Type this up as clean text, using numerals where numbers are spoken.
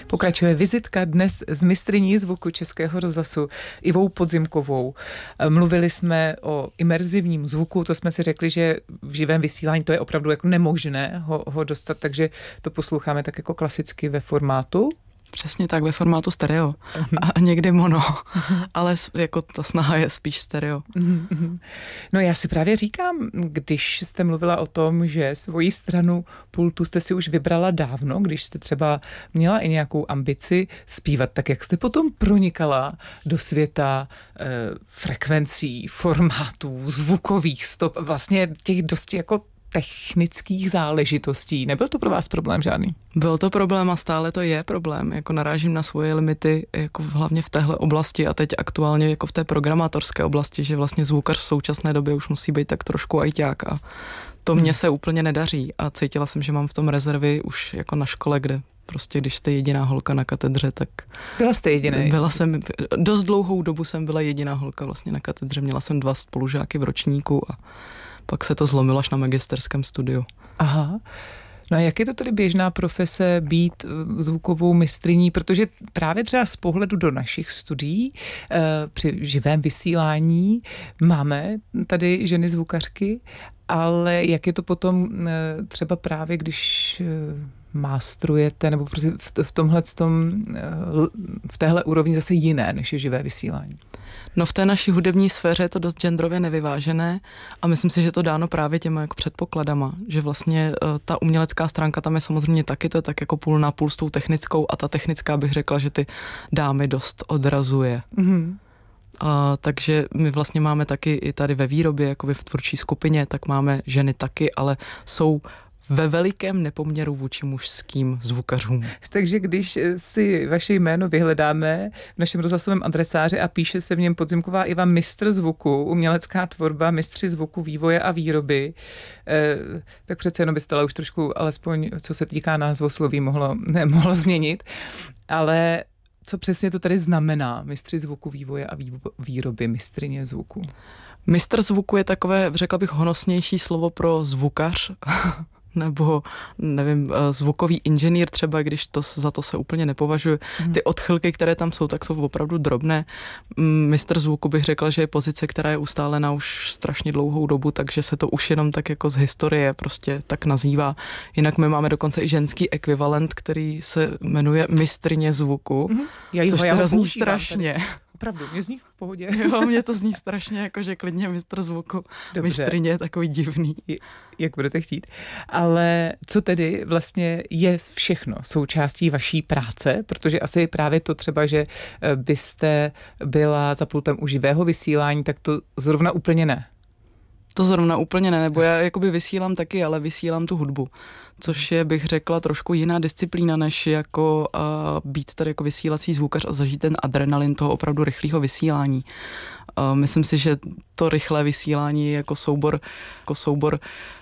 Pokračuje vizitka dnes s mistryní zvuku Českého rozhlasu Ivou Podzimkovou. Mluvili jsme o imerzivním zvuku, to jsme si řekli, že v živém vysílání to je opravdu jako nemožné ho dostat, takže to posloucháme tak jako klasicky ve formátu. Přesně tak, ve formátu stereo a někdy mono, ale jako ta snaha je spíš stereo. No já si právě říkám, když jste mluvila o tom, že svoji stranu pultu jste si už vybrala dávno, když jste třeba měla i nějakou ambici zpívat, tak jak jste potom pronikala do světa frekvencí, formátů, zvukových stop, vlastně těch dosti jako technických záležitostí. Nebyl to pro vás problém žádný? Byl to problém a stále to je problém. Jako narážím na svoje limity, jako hlavně v téhle oblasti a teď aktuálně jako v té programátorské oblasti, že vlastně zvukař v současné době už musí být tak trošku ajťák a to mně se úplně nedaří a cítila jsem, že mám v tom rezervy už jako na škole, kde prostě když jste jediná holka na katedře, tak... Byla jste jediná? Byla jsem, dost dlouhou dobu jsem byla jediná holka vlastně na katedře, měla jsem 2 spolužáky v ročníku a pak se to zlomilo až na magisterském studiu. Aha. No a jak je to tedy běžná profese být zvukovou mistryní? Protože právě třeba z pohledu do našich studií při živém vysílání máme tady ženy zvukařky, ale jak je to potom třeba právě, když mástrujete, nebo prostě v téhle úrovni zase jiné, než je živé vysílání? No v té naší hudební sféře je to dost genderově nevyvážené a myslím si, že to dáno právě těma jako předpokladama, že vlastně ta umělecká stránka tam je samozřejmě taky, to je tak jako půl na půl s tou technickou a ta technická bych řekla, že ty dámy dost odrazuje. Takže my vlastně máme taky i tady ve výrobě, jako v tvůrčí skupině, tak máme ženy taky, ale jsou ve velikém nepoměru vůči mužským zvukařům. Takže když si vaše jméno vyhledáme v našem rozhlasovém adresáři a píše se v něm Podzimková Iva, mistr zvuku, umělecká tvorba, mistři zvuku, vývoje a výroby, tak přece jenom byste ale už trošku, alespoň co se týká názvosloví, mohlo změnit. Ale co přesně to tady znamená, mistři zvuku, vývoje a výroby, mistryně zvuku? Mistr zvuku je takové, řekla bych, honosnější slovo pro zvukař, nebo nevím, zvukový inženýr třeba, když za to se úplně nepovažuji. Ty odchylky, které tam jsou, tak jsou opravdu drobné. Mistr zvuku bych řekla, že je pozice, která je ustálená už strašně dlouhou dobu, takže se to už jenom tak jako z historie prostě tak nazývá. Jinak my máme dokonce i ženský ekvivalent, který se jmenuje mistryně zvuku, což teda zní strašně. Tady. Opravdu, mě zní v pohodě. Jo, mě to zní strašně, jakože klidně mistr zvuku. Dobře. Mistryně je takový divný. Jak budete chtít. Ale co tedy vlastně je všechno součástí vaší práce? Protože asi právě to třeba, že byste byla za pultem u živého vysílání, tak to zrovna úplně ne. To zrovna úplně ne, nebo já jakoby vysílám taky, ale vysílám tu hudbu, což je, bych řekla, trošku jiná disciplína, než jako být tady jako vysílací zvukař a zažít ten adrenalin toho opravdu rychlého vysílání. Myslím si, že to rychlé vysílání je jako soubor